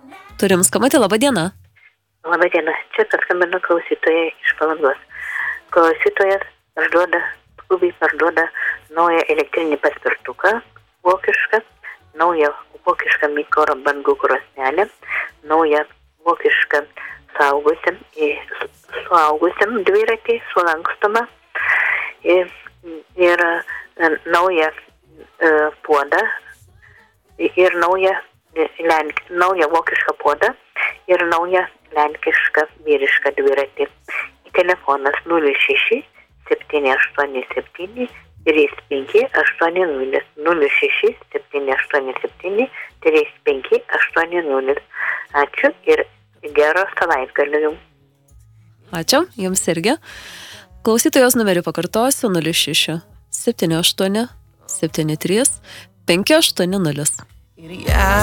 Turim skambutį, laba diena. Labą dieną, čia paskambino klausytojai iš Palangos. Klausytojas skubiai parduoda naują elektrinį paspirtuką, vokišką, naują vokišką mikrobangų krosnelę, naują vokišką suaugusiam dviratį, sulankstomą ir naują puodą ir naują vokišką puodą ir naują lenkišką vyrišką dviratį. Telefonas 06 787 3580 06 787 3580. Ačiū ir gero savaitgalio jums. Ačiū, jums irgi. Klausytojos numerį pakartosiu 06 78 73 580.